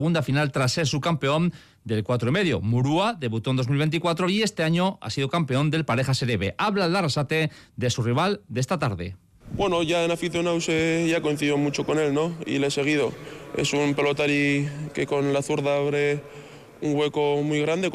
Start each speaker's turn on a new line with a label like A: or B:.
A: segunda final tras ser subcampeón del 4,5. Murúa debutó en 2024 y este año ha sido campeón del Pareja Serie B. Habla el Arrasate de su rival de esta tarde.
B: Bueno, ya en aficionados ya coincido mucho con él, ¿no? Y le he seguido. Es un pelotari que con la zurda abre un hueco muy grande.